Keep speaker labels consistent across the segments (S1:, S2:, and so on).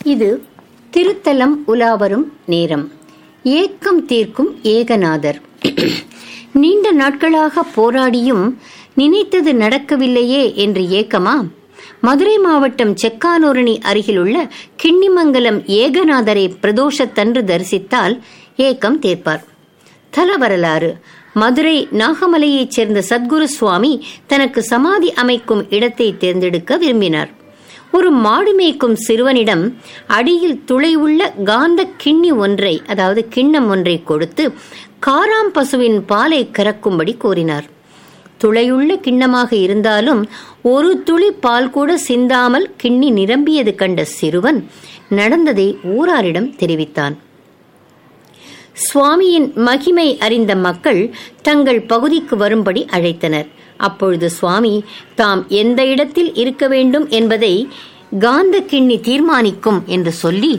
S1: இது திருத்தலம் உலாவரும் நேரம். ஏக்கம் தீர்க்கும் ஏகநாதர். நீண்ட நாட்களாக போராடியும் நினைத்தது நடக்கவில்லையே என்று ஏக்கமா? மதுரை மாவட்டம் செக்கானூரணி அருகிலுள்ள கிண்ணிமங்கலம் ஏகநாதரை பிரதோஷத்தன்று தரிசித்தால் ஏக்கம் தீர்ப்பார். தல வரலாறு. மதுரை நாகமலையைச் சேர்ந்த சத்குரு சுவாமி தனக்கு சமாதி அமைக்கும் இடத்தை தேர்ந்தெடுக்க விரும்பினார். ஒரு மாடு மேய்க்கும் சிறுவனிடம் அடியில் துளை உள்ள காந்த கிண்ணி ஒன்றை, அதாவது கிண்ணம் ஒன்றை கொடுத்து காராம் பசுவின் பாலை கறக்கும்படி கோரினார். துளையுள்ள கிண்ணமாக இருந்தாலும் ஒரு துளி பால் கூட சிந்தாமல் கிண்ணி நிரம்பியது கண்ட சிறுவன் நடந்ததை ஊராரிடம் தெரிவித்தான். சுவாமியின் மகிமை அறிந்த மக்கள் தங்கள் பகுதிக்கு வரும்படி அழைத்தனர். அப்பொழுது சுவாமி தாம் எந்த இடத்தில் இருக்க வேண்டும் என்பதை காந்த கிண்ணி தீர்மானிக்கும் என்று சொல்லி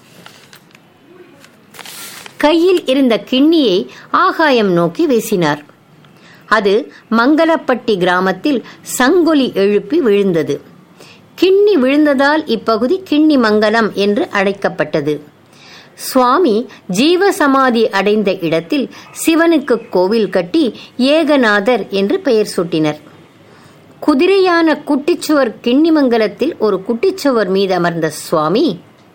S1: கையில் இருந்த கிண்ணியை ஆகாயம் நோக்கி வீசினார். அது மங்களப்பட்டி கிராமத்தில் சங்கொலி எழுப்பி விழுந்தது. கிண்ணி விழுந்ததால் இப்பகுதி கிண்ணி மங்கலம் என்று அழைக்கப்பட்டது. சுவாமி ஜீவ சமாதி அடைந்த இடத்தில் சிவனுக்கு கோவில் கட்டி ஏகநாதர் என்று பெயர் சூட்டினர். குதிரையான குட்டிச்சுவர் கிண்ணிமங்கலத்தில் ஒரு குட்டிச்சுவர் மீது அமர்ந்த சுவாமி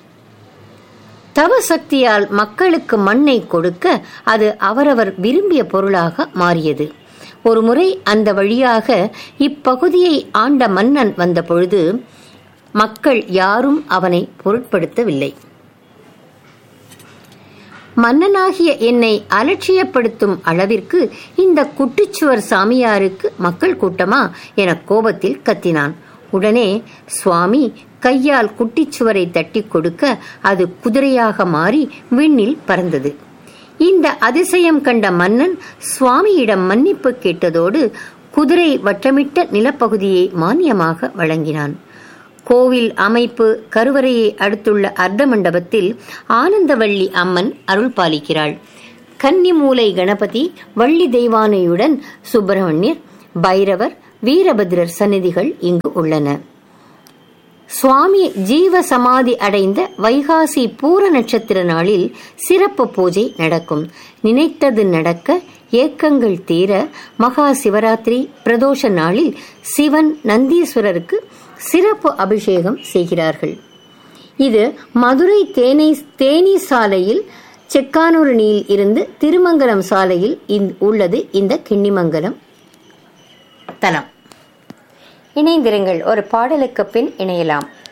S1: தவசக்தியால் மக்களுக்கு மண்ணை கொடுக்க அது அவரவர் விரும்பிய பொருளாக மாறியது. ஒரு முறை அந்த வழியாக இப்பகுதியை ஆண்ட மன்னன் வந்த பொழுது மக்கள் யாரும் அவனை பொருட்படுத்தவில்லை. மன்னனாகிய என்னை அலட்சியப்படுத்தும் அளவிற்கு இந்த குட்டிச்சுவர் சாமியாருக்கு மக்கள் கூட்டமா என கோபத்தில் கத்தினான். உடனே சுவாமி கையால் குட்டிச்சுவரை தட்டி கொடுக்க அது குதிரையாக மாறி விண்ணில் பறந்தது. இந்த அதிசயம் கண்ட மன்னன் சுவாமியிடம் மன்னிப்பு கேட்டதோடு குதிரை வட்டமிட்ட நிலப்பகுதியை மானியமாக வழங்கினான். கோவில் அமைப்பு கருவறையை அடுத்துள்ள அர்த்த மண்டபத்தில் ஆனந்தவள்ளி அம்மன் அருள் பாலிக்கிறாள். கன்னிமூலை கணபதி, வள்ளி தெய்வானையுடன் சுப்பிரமணியர், பைரவர், வீரபத்ரர் சந்நிதிகள் இங்கு உள்ளன. சுவாமி ஜீவ சமாதி அடைந்த வைகாசி பூர நட்சத்திர நாளில் சிறப்பு பூஜை நடக்கும். நினைத்தது நடக்க, ஏக்கங்கள் தீர மகா சிவராத்திரி பிரதோஷ நாளில் சிவன் நந்தீஸ்வரருக்கு சிறப்பு அபிஷேகம் செய்கிறார்கள். இது மதுரை தேனி சாலையில் செக்கானூரணியில் இருந்து திருமங்கலம் சாலையில் உள்ளது. இந்த கிண்ணிமங்கலம் தலம். இணைந்திருங்கள், ஒரு பாடலுக்கு பின் இணையலாம்.